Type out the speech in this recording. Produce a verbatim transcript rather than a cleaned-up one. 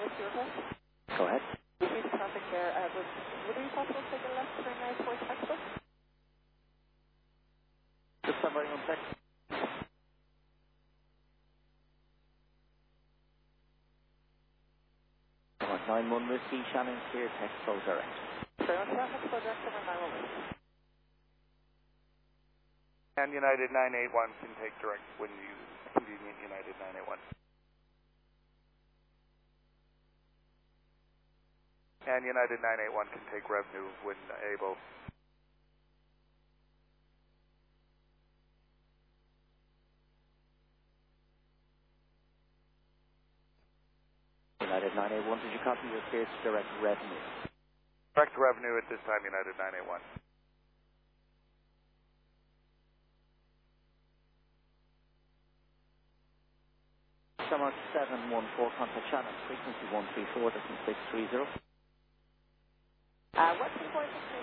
Go ahead. We see the traffic there. Uh, would, would it be possible to take a left turn now towards Texas? Just somebody on text. nine one Whiskey, Shannon, clear, text, close direct. Sorry, what's that? Let's go direct to nine one one. And United nine eight one can take direct when you convenient United nine eight one. And United nine eight one can take revenue when able. United nine eight one, did you copy your clear to direct revenue? Direct revenue at this time, United nine eight one. Summer seven one four, contact Shannon, frequency one three four, distance six three zero. Uh, what's the point of